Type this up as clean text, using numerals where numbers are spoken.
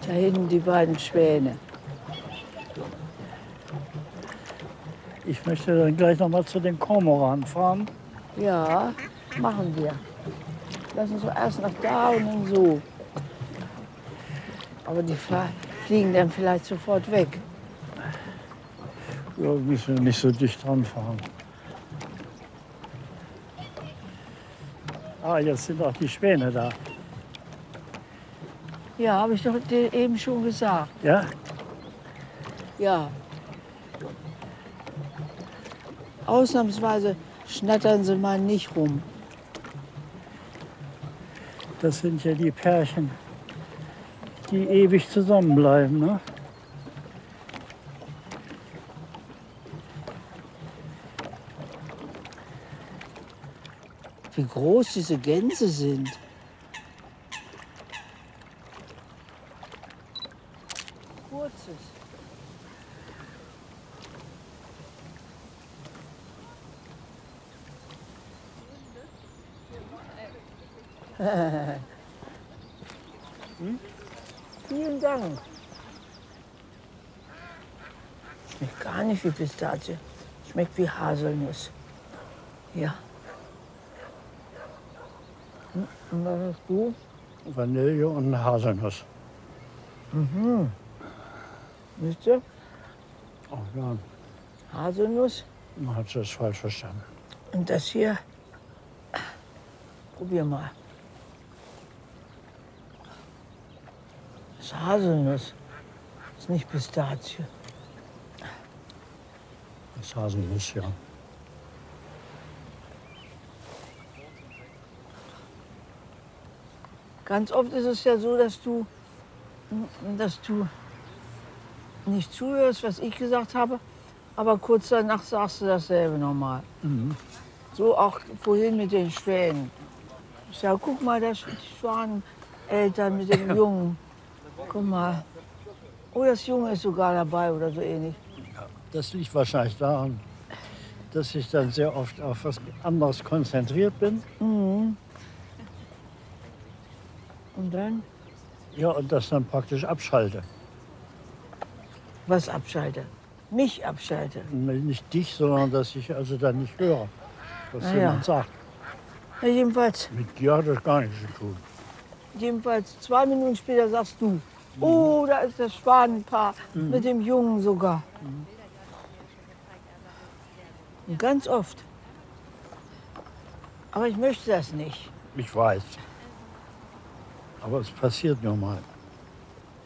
Da hinten die beiden Schwäne. Ich möchte dann gleich noch mal zu den Kormoran fahren. Ja, machen wir. Lass uns erst nach da und dann so. Aber die fliegen dann vielleicht sofort weg. Ja, müssen wir nicht so dicht dran fahren. Ah, jetzt sind auch die Schwäne da. Ja, habe ich doch dir eben schon gesagt. Ja? Ja. Ausnahmsweise schnattern sie mal nicht rum. Das sind ja die Pärchen, die ewig zusammenbleiben, ne? Wie groß diese Gänse sind. Kurzes. Vielen Dank. Schmeckt gar nicht wie Pistazie. Schmeckt wie Haselnuss. Ja. Und was hast du? Vanille und eine Haselnuss. Wisst ihr? Oh ja, Haselnuss. man hat das falsch verstanden. Und das hier. Probier mal. Das ist Haselnuss. Das ist nicht Pistazie. Das Haselnuss, ja. Ganz oft ist es ja so, dass du nicht zuhörst, was ich gesagt habe, aber kurz danach sagst du dasselbe nochmal. So auch vorhin mit den Schwänen. Ich sag, guck mal, die Schwaneneltern mit dem Jungen. Guck mal. Oh, das Junge ist sogar dabei oder so ähnlich. Das liegt wahrscheinlich daran, dass ich dann sehr oft auf was anderes konzentriert bin. Und dann? Ja, und das dann praktisch abschalte. Was abschalte? Mich abschalte. Nicht dich, sondern dass ich also dann nicht höre, was Ah, jemand ja. sagt. Ja, jedenfalls, Mit dir hat das gar nichts zu tun. 2 Minuten später sagst du, oh, da ist das Schwanenpaar mit dem Jungen sogar. Und ganz oft. Aber ich möchte das nicht. Ich weiß. Aber es passiert nur mal.